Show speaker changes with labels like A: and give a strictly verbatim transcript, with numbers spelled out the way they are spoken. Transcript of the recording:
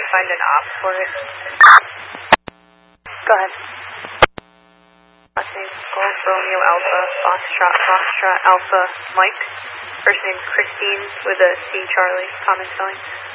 A: find an op for it. Go ahead. Last name Gold Romeo Alpha, Foxtrot, Foxtrot Alpha, Mike. First name Christine with a C Charlie, common spelling.